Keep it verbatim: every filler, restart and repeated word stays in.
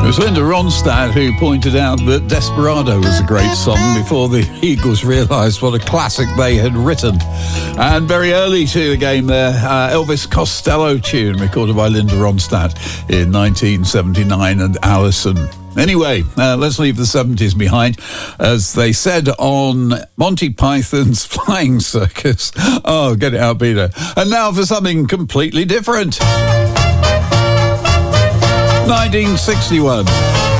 was Linda Ronstadt who pointed out that Desperado was a great song before the Eagles realised what a classic they had written. And very early to the game there, uh, Elvis Costello tune recorded by Linda Ronstadt in nineteen seventy-nine and Allison. Anyway, uh, let's leave the seventies behind. As they said on Monty Python's Flying Circus. Oh, get it out, Peter. And now for something completely different. nineteen sixty-one.